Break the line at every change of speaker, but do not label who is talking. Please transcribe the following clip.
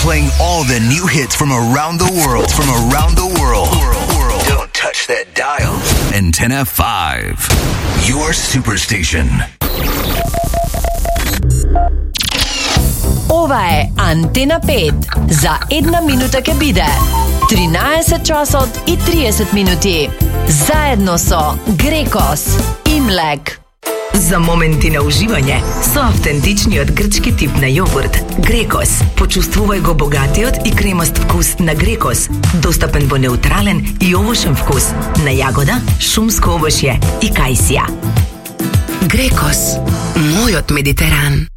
playing all the new hits from around the world. Don't touch that dial. Antenna 5, your superstation.
Ова е Антена 5. За една минута ке биде 13 часот и 30 минути. Заедно со Грекос и Млек.
За моменти на уживање со автентичниот грчки тип на јогурт Грекос. Почувствувај го богатиот и кремаст вкус на Грекос, достапен во неутрален и овошен вкус на јагода, шумско овошје и кајсија. Грекос, мојот Медитеран.